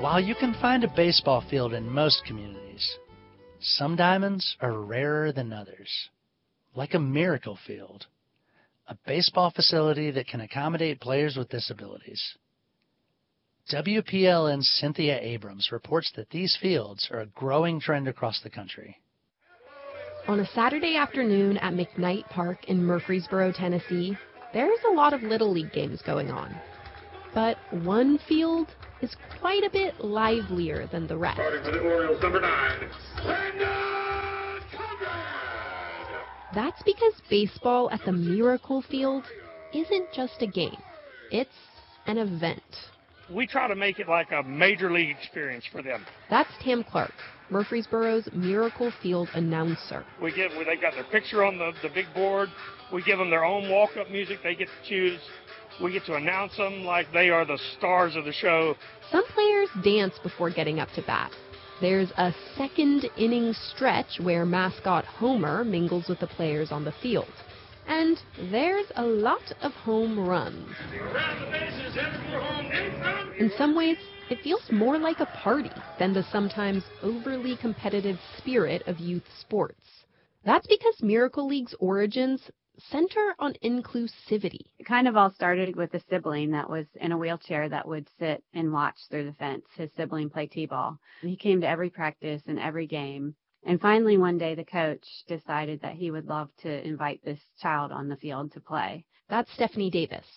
While you can find a baseball field in most communities, some diamonds are rarer than others, like a miracle field, a baseball facility that can accommodate players with disabilities. WPLN's Cynthia Abrams reports that these fields are a growing trend across the country. On a Saturday afternoon at McKnight Park in Murfreesboro, Tennessee, there's a lot of Little League games going on. But one field is quite a bit livelier than the rest. Starting for the Orioles, number 9, Brandon Conrad. That's because baseball at the Miracle Field isn't just a game. It's an event. We try to make it like a major league experience for them. That's Tam Clark, Murfreesboro's Miracle Field announcer. They got their picture on the big board. We give them their own walk-up music they get to choose. We get to announce them like they are the stars of the show. Some players dance before getting up to bat. There's a second inning stretch where mascot Homer mingles with the players on the field. And there's a lot of home runs. In some ways, it feels more like a party than the sometimes overly competitive spirit of youth sports. That's because Miracle League's origins center on inclusivity. It kind of all started with a sibling that was in a wheelchair that would sit and watch through the fence. His sibling played t-ball. He came to every practice and every game. And finally, one day, the coach decided that he would love to invite this child on the field to play. That's Stephanie Davis,